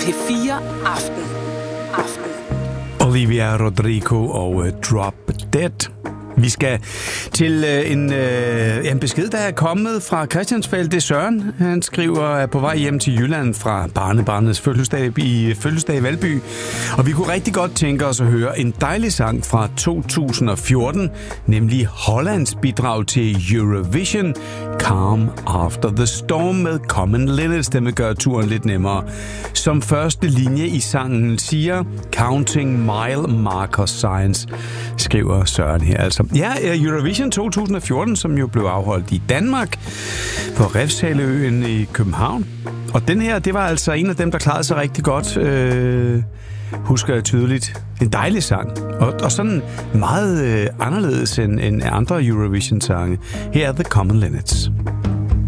P4 Aften. Olivia Rodrigo og Drop Dead. Vi skal til en besked, der er kommet fra Christiansfeld. Det er Søren. Han skriver, at på vej hjem til Jylland fra barnebarnets fødselsdag i Valby. Og vi kunne rigtig godt tænke os at høre en dejlig sang fra 2014, nemlig Hollands bidrag til Eurovision, Calm After the Storm med Common Linnets. Den vil gøre turen lidt nemmere. Som første linje i sangen siger, Counting Mile Marker Signs, skriver Søren her altså. Ja, Eurovision 2014, som jo blev afholdt i Danmark på Refshaleøen i København. Og den her, det var altså en af dem, der klarede sig rigtig godt. Husker jeg tydeligt. En dejlig sang. Og sådan meget anderledes end andre Eurovision-sange. Her er The Common Linnets.